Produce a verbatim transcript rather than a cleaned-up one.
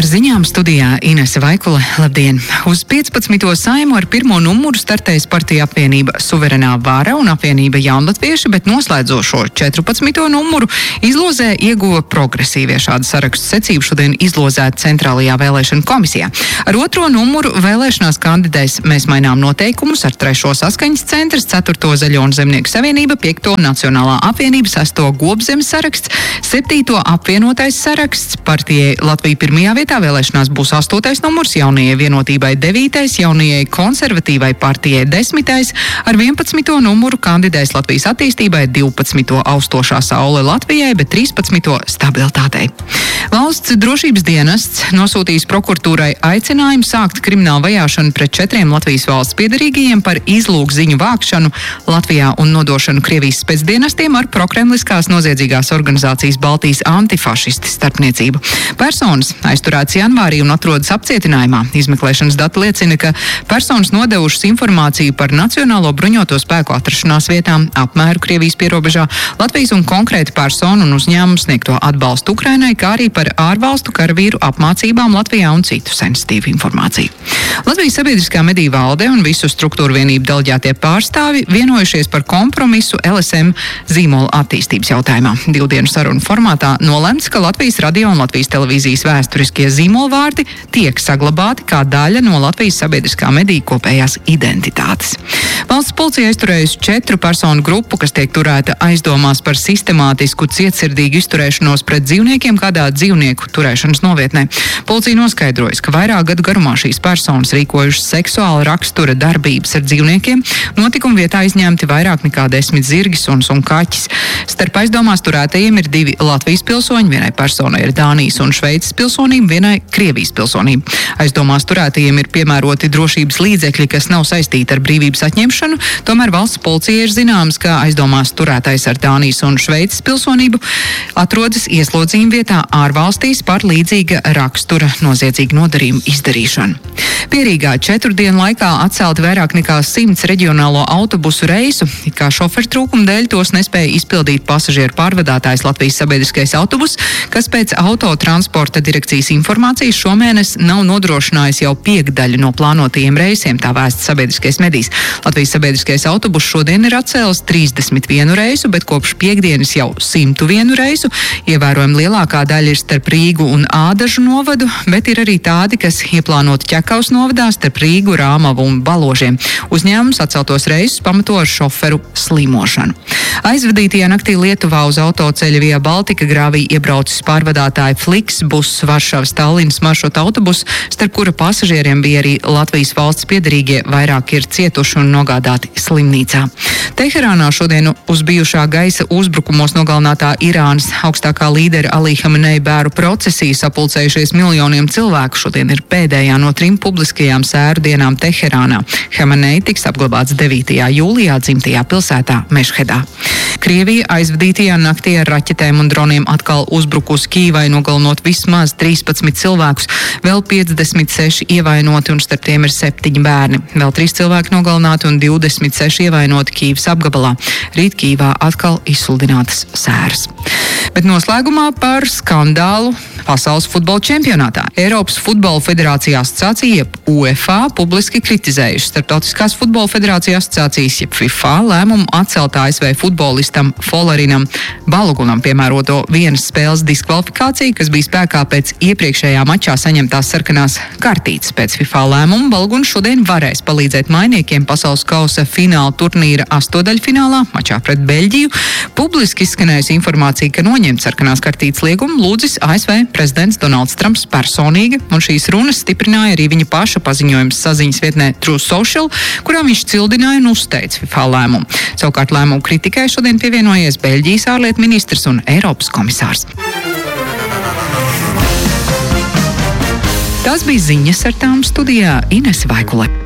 Ar ziņām studijā Inese Vaikule. Labdien! Uz piecpadsmito Saimu ar pirmo numuru startēs partija apvienība Suverenā vara un apvienība Jaunlatvieši, bet noslēdzošo četrpadsmito numuru izlozē ieguva progresīvie. Šādu sarakstu secību šodien izlozēta Centrālajā vēlēšanu komisijā. Ar otro numuru vēlēšanās kandidēs Mēs mainām noteikumus, ar trešo Saskaņas centrs, ceturto Zaļo un Zemnieku savienība, piekto Nacionālā apvienība, sesto Gobzemes saraksts, septīto apvienotais saraksts, partijai Latvija pirmajā vietā vēlēšanās būs astotais numurs, jaunajai Vienotībai devītais, jaunajai Konservatīvai partijai desmitais, ar vienpadsmito numuru kandidēs Latvijas attīstībai, divpadsmito Austošā saule Latvijai, bet trīspadsmito Stabilitātei. Valsts drošības dienests nosūtījis prokuratūrai aicinājumu sākt kriminālu vajāšanu pret četriem Latvijas valsts piederīgajiem par izlūkziņu vākšanu Latvijā un nodošanu Krievijas spēcdienestiem ar prokremliskās noziedzīgās organizācijas Baltijas antifašisti starpniecību. Personas aizturētas janvārī un atrodas apcietinājumā. Izmeklēšanas dati liecina, ka personas nodevušas informāciju par Nacionālo bruņoto spēku atrašanās vietām, apmēru Krievijas pierobežā, Latvijas un konkrēti personu un uzņēmumu sniegto atbalstu Ukrainai, kā arī par ārvalstu karavīru apmācībām Latvijā un citu sensitīvu informāciju. Latvijas sabiedriskā mediju valde un visu struktūru vienību deleģētie pārstāvi vienojušies par kompromisu L S M zīmola attīstības jautājumā. Divu dienu sarunu formātā nolemts, ka Latvijas radio un Latvijas televīzijas vēsturiskie zīmolvārdi tiek saglabāti kā daļa no Latvijas sabiedriskā mediju kopējās identitātes. Valsts policija aizturējusi četru personu grupu, kas tiek turēta aizdomās par sistemātisku cietsirdīgu izturēšanos pret dzīvniekiem kādā dzīvnieku turēšanas novietnē. Policija noskaidrojas, ka vairāk gadu garumā šīs personas rīkojušas seksuāla rakstura darbības ar dzīvniekiem, notikuma vietā izņemti vairāk nekā desmit zirgi, suns un kaķis. Starp aizdomās turētajiem ir divi Latvijas pilsoņi, vienai personai ir Dānijas un Šveices pilsonība, vienai Krievijas pilsonība. Aizdomās turētajiem ir piemēroti drošības līdzekļi, kas nav saistīti ar brīvības atņemšanu, tomēr valsts policija ir zināms, ka aizdomās turētais ar Dānijas un Šveices pilsonību atrodas ieslodzījuma vietā ārvalstīs par līdzīga rakstura noziedzīgu nodarījumu izdarīšanu. Pierīgā četru dienu laikā atcelti vairāk nekā simts reģionālo autobusu reisu, kā šoferu trūkuma dēļ tos nespēja izpildīt pasažieru pārvadātājs Latvijas sabiedriskais autobus, kas pēc autotransporta direkcijas informācijas šomēnes nav nodrošinājis jau piekdaļu no plānotajiem reisiem, tā vēsts sabiedriskais medijs. Latvijas sabiedriskais autobus šodien ir atcēlis trīsdesmit vienu reisu, bet kopš piekdienas jau simt vienu reisu. Ievērojami lielākā daļa ir starp Rīgu un Ādažu novadu, bet ir arī tādi, kas ieplānoti Ķekaus novadā starp Rīgu, Rāmavu un Baložiem. Uzņēmums atceltos reisus pamato ar šoferu slimošanu. Aizvadītajā naktī Lietuvā uz autoceļa Via Baltica grāvī iebraucis pārvadātāja Flixbus Varšavas Tallinas maršruta autobus, starp kura pasažieriem bija arī Latvijas valsts piederīgie, vairāk ir cietuši un nogādāti slimnīcā. Teherānā šodien uz bijušā gaisa uzbrukumos nogalinātā Irānas augstākā līdera Alī Hamenei bēru procesiju sapulcējušies miljoniem cilvēku. Šodien ir pēdējā no trim publiskajām sēru dienām Teherānā. Hamenei tiks apglabāts devītajā jūlijā dzimtajā pilsētā Mešhedā. Krievija aizvadītajā naktī ar raķetēm un droniem atkal uzbrukusi Kīvai, nogalinot vismaz trīspadsmit cilvēkus, vēl piecdesmit seši ievainoti un starp tiem ir septiņi bērni. Vēl trīs cilvēki nogalināti un divdesmit seši ievainoti Kīvas apgabalā. Rīt Kīvā atkal izsludinātas sēras. Bet noslēgumā par skandālu Pasaules futbola čempionātā. Eiropas futbola federācija asociācija, jeb U E F A, publiski kritizējuši Starptautiskās futbola federācija asociācijas, jeb FIFA, lēmumu atcelt A S V futbolistam Folarinam Balogunam piemēroto vienas spēles diskvalifikāciju, kas bija spēkā pēc iepriekšējā mačā saņemtās sarkanās kartītes. Pēc FIFA lēmumu Baloguns šodien varēs palīdzēt mainiekiem pasaules kausa fināla turnīra astodaļfinālā mačā pret Beļģiju. Publiski izskanējusi informācija, ka noņemt sarkanās kartītes liegumu lūdzis A S V prezidents Donalds Trumps personīgi, un šīs runas stiprināja arī viņa paša paziņojums saziņas vietnē Truth Social, kurā viņš cildināja un uzteica FIFA lēmumu. Savukārt lēmumu kritikai šodien pievienojies Beļģijas ārlietu ministrs un Eiropas komisārs. Tās bija ziņas, ar tām studijā Inese Vaikule.